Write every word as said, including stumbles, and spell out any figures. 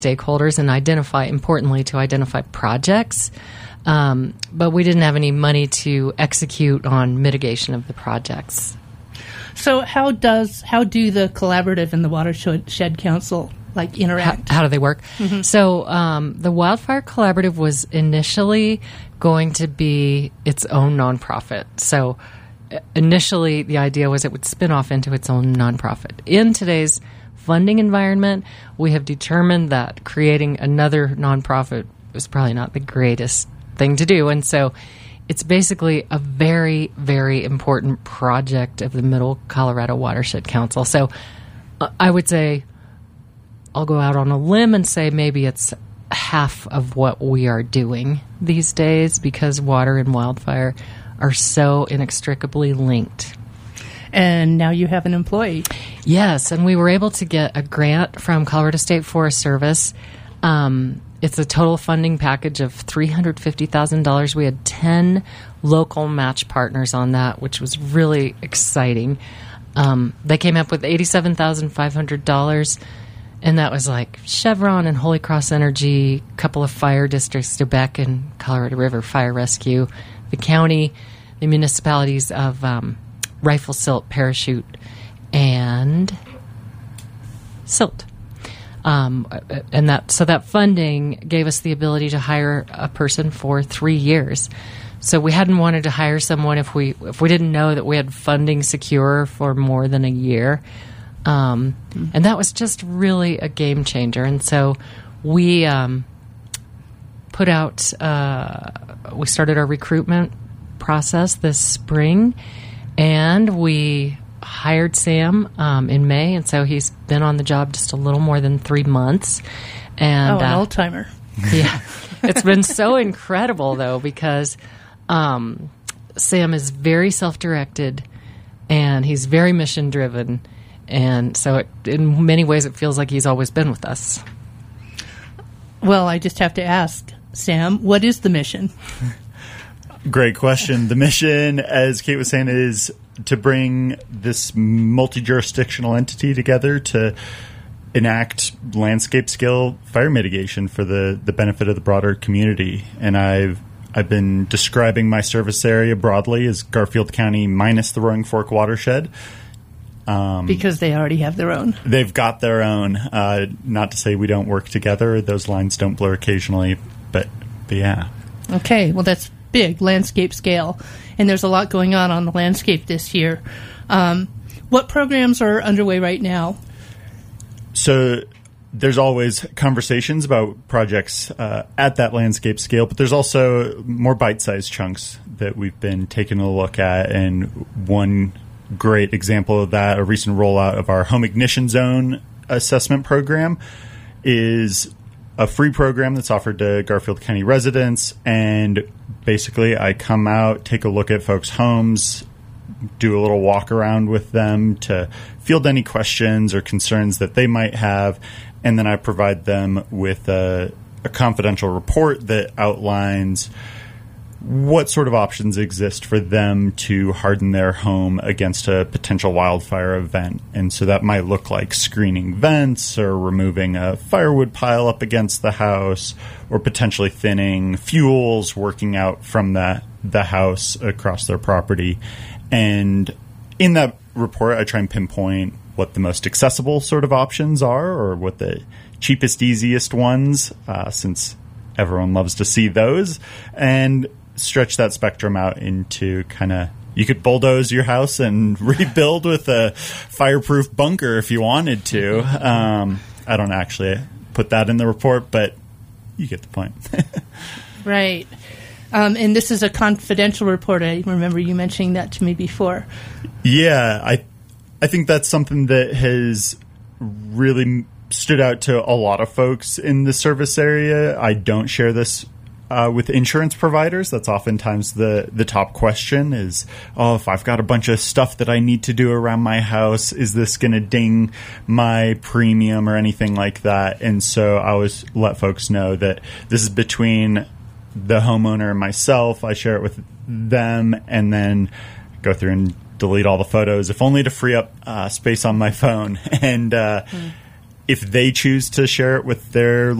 stakeholders and identify, importantly, to identify projects. Um, but we didn't have any money to execute on mitigation of the projects. So how does how do the collaborative and the Watershed Council like interact? How, how do they work? Mm-hmm. So um, the Wildfire Collaborative was initially going to be its own nonprofit. So initially the idea was it would spin off into its own nonprofit. In today's funding environment, we have determined that creating another nonprofit is probably not the greatest thing to do. And so it's basically a very, very important project of the Middle Colorado Watershed Council. So uh, I would say I'll go out on a limb and say maybe it's half of what we are doing these days because water and wildfire are so inextricably linked. And now you have an employee. Yes, and we were able to get a grant from Colorado State Forest Service. Um, it's a total funding package of three hundred fifty thousand dollars. We had ten local match partners on that, which was really exciting. Um, they came up with eighty-seven thousand five hundred dollars, and that was like Chevron and Holy Cross Energy, a couple of fire districts, Quebec and Colorado River Fire Rescue, the county, the municipalities of um, Rifle, Silt, Parachute, and Silt. Um, and that so that funding gave us the ability to hire a person for three years. So we hadn't wanted to hire someone if we if we didn't know that we had funding secure for more than a year. Um, and that was just really a game changer. And so we um, put out, uh, we started our recruitment process this spring, and we hired Sam um, in May. And so he's been on the job just a little more than three months. And, oh, an uh, old-timer. Yeah. It's been so incredible, though, because um, Sam is very self-directed, and he's very mission-driven. And so it, in many ways, it feels like he's always been with us. Well, I just have to ask, Sam, what is the mission? Great question. The mission, as Kate was saying, is to bring this multi-jurisdictional entity together to enact landscape-scale fire mitigation for the, the benefit of the broader community. And I've I've been describing my service area broadly as Garfield County minus the Roaring Fork watershed. Um, because they already have their own. They've got their own. Uh, not to say we don't work together. Those lines don't blur occasionally, but, but yeah. Okay, well, that's big, landscape scale. And there's a lot going on on the landscape this year. Um, what programs are underway right now? So there's always conversations about projects uh, at that landscape scale, but there's also more bite-sized chunks that we've been taking a look at. And one great example of that, a recent rollout of our home ignition zone assessment program, is a free program that's offered to Garfield County residents. And basically, I come out, take a look at folks' homes, do a little walk around with them to field any questions or concerns that they might have. And then I provide them with a, a confidential report that outlines what sort of options exist for them to harden their home against a potential wildfire event. And so that might look like screening vents or removing a firewood pile up against the house or potentially thinning fuels, working out from the, the house across their property. And in that report, I try and pinpoint what the most accessible sort of options are or what the cheapest, easiest ones, uh, since everyone loves to see those, and stretch that spectrum out into kind of, you could bulldoze your house and rebuild with a fireproof bunker if you wanted to. Um, I don't actually put that in the report, but you get the point. Right. Um, and this is a confidential report. I remember you mentioning that to me before. Yeah, I I think that's something that has really stood out to a lot of folks in the service area. I don't share this Uh, with insurance providers. That's oftentimes the, the top question is, oh, if I've got a bunch of stuff that I need to do around my house, is this going to ding my premium or anything like that? And so I always let folks know that this is between the homeowner and myself. I share it with them and then go through and delete all the photos, if only to free up uh, space on my phone. And uh, mm. if they choose to share it with their